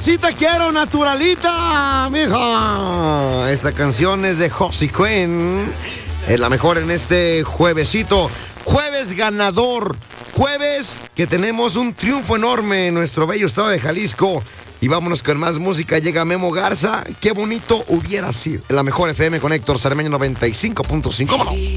te quiero, naturalita, mija. Esa canción es de Josie Quinn. Es la mejor en este juevesito. Jueves ganador. Jueves que tenemos un triunfo enorme en nuestro bello estado de Jalisco. Y vámonos con más música. Llega Memo Garza. Qué bonito hubiera sido. La mejor FM con Héctor Cermeño 95.5.